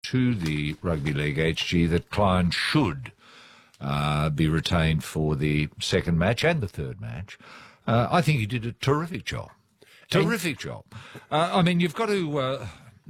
to the Rugby League HG that Klein should be retained for the second match and the third match. I think he did a terrific job. Terrific job. I mean, you've got to.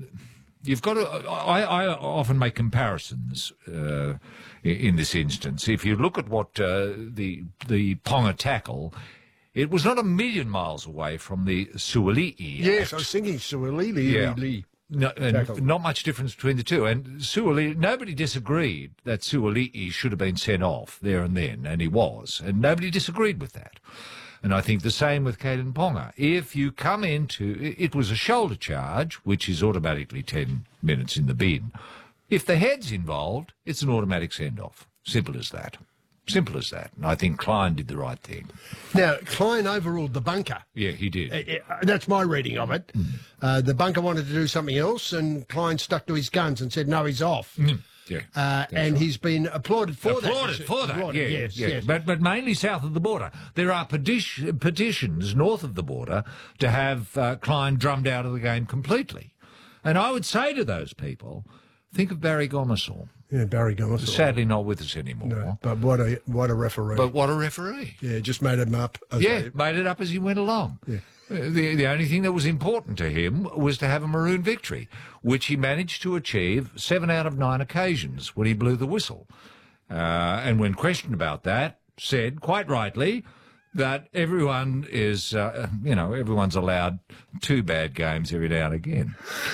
I often make comparisons in this instance. If you look at what the Ponga tackle, it was not a million miles away from the Suali'i. Yes, I was thinking Suali'i. Yeah. No, and not much difference between the two. And Suali'i, nobody disagreed that Suali'i should have been sent off there and then, and he was. And nobody disagreed with that. And I think the same with Kalyn Ponga. If you come into... It was a shoulder charge, which is automatically 10 minutes in the bin. If the head's involved, it's an automatic send-off. Simple as that. Simple as that. And I think Klein did the right thing. Now, Klein overruled the bunker. Yeah, he did. That's my reading of it. The bunker wanted to do something else, and Klein stuck to his guns and said, no, he's off. Yeah, and he's been applauded for that. Applauded for that, Yes. But mainly south of the border. There are petitions north of the border to have Klein drummed out of the game completely. And I would say to those people, think of Barry Gomersall. Yeah, Barry Gomersall. Sadly not with us anymore. No, but what a referee. But what a referee. Yeah, just made him up. Made it up as he went along. Yeah. The only thing that was important to him was to have a maroon victory, which he managed to achieve 7 out of 9 occasions when he blew the whistle. And when questioned about that, said, quite rightly, that everyone is, everyone's allowed 2 bad games every now and again.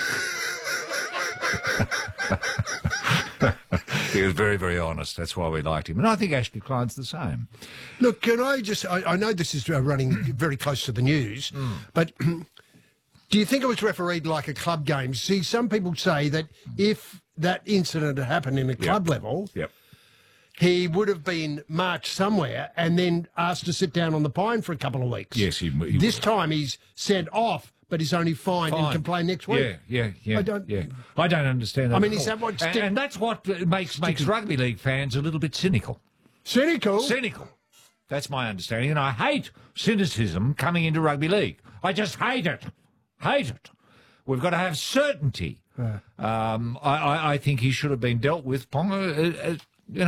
He was very, very honest. That's why we liked him. And I think Ashley Klein's the same. Look, can I just... I know this is running very close to the news, but do you think it was refereed like a club game? See, some people say that if that incident had happened in a club level, he would have been marched somewhere and then asked to sit down on the pine for a couple of weeks. Yes, he this time he's sent off, but he's only fined and can play next week. Yeah. I don't understand that. I mean, is that what... And that's what makes rugby league fans a little bit cynical. Cynical? Cynical. That's my understanding. And I hate cynicism coming into rugby league. I just hate it. Hate it. We've got to have certainty. I think he should have been dealt with, Ponga,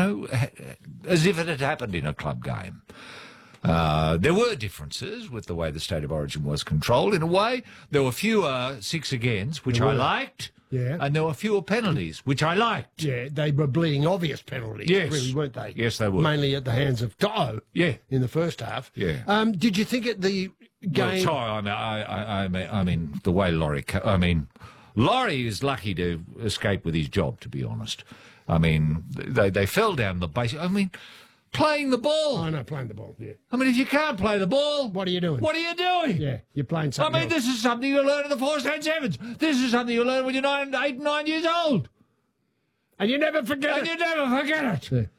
as if it had happened in a club game. There were differences with the way the State of Origin was controlled. In a way, there were fewer 6 against, which I liked, and there were fewer penalties, which I liked. Yeah, they were bleeding obvious penalties, really, weren't they? Yes, they were. Mainly at the hands of To'o in the first half. Yeah. Did you think at the game... Well, To'o, I mean, the way Laurie... Laurie is lucky to escape with his job, to be honest. I mean, they fell down the base. I mean... Playing the ball. I know, playing the ball, I mean, if you can't play the ball... What are you doing? What are you doing? Yeah, you're playing something else. This is something you learn at the Four St. Sevens. This is something you learn when you're 8 and 9 years old. And you never forget it. And you never forget it. Yeah.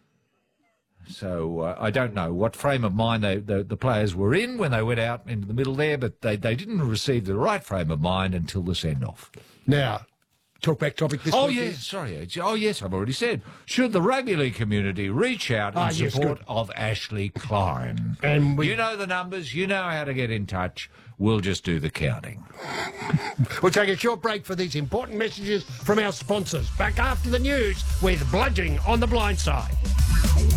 So, I don't know what frame of mind the players were in when they went out into the middle there, but they didn't receive the right frame of mind until the send-off. Now... Talkback topic this week. Oh, yes, sorry. Oh, yes, I've already said. Should the rugby league community reach out in support of Ashley Klein? And you know the numbers. You know how to get in touch. We'll just do the counting. We'll take a short break for these important messages from our sponsors. Back after the news with Bludgeoning on the Blind Side.